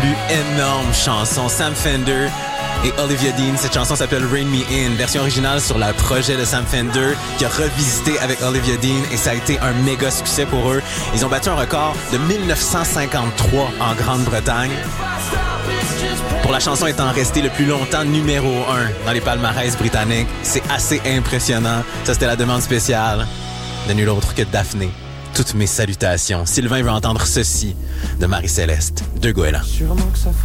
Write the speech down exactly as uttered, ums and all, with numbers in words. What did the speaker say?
absolue énorme chanson. Sam Fender et Olivia Dean. Cette chanson s'appelle Rain Me In, version originale sur le projet de Sam Fender qui a revisité avec Olivia Dean et ça a été un méga succès pour eux. Ils ont battu un record de dix-neuf cent cinquante-trois en Grande-Bretagne, pour la chanson étant restée le plus longtemps numéro un dans les palmarès britanniques. C'est assez impressionnant. Ça, c'était la demande spéciale de nul autre que Daphné. Toutes mes salutations. Sylvain veut entendre ceci de Marie-Céleste de Goéland. Sûrement que ça